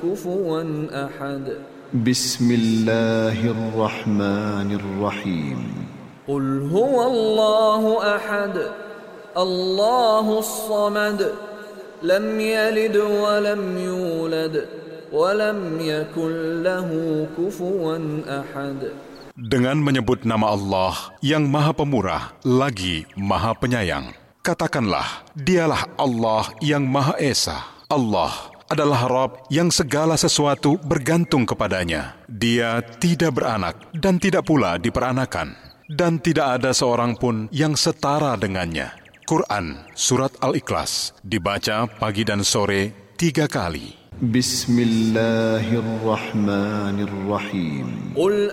كفوا أحد بسم الله الرحمن الرحيم قل هو الله أحد الله الصمد لم يلد ولم يولد ولم يكن له كفوا أحد. Dengan menyebut nama Allah yang Maha Pemurah lagi Maha Penyayang, katakanlah, dialah Allah yang Maha Esa. Allah adalah Rabb yang segala sesuatu bergantung kepadanya. Dia tidak beranak dan tidak pula diperanakan, dan tidak ada seorang pun yang setara dengannya. Quran Surat Al-Ikhlas dibaca pagi dan sore 3 kali. Bismillahirrahmanirrahim. Qul